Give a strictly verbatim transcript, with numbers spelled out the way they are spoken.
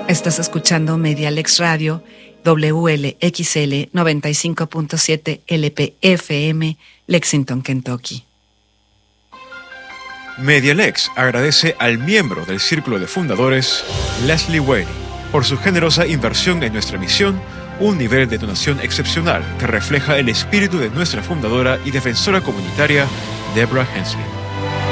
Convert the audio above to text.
Estás escuchando Medialex Radio, W L X L noventa y cinco punto siete L P F M, Lexington, Kentucky. Medialex agradece al miembro del Círculo de Fundadores, Leslie Whaley, por su generosa inversión en nuestra misión, un nivel de donación excepcional que refleja el espíritu de nuestra fundadora y defensora comunitaria, Deborah Hensley.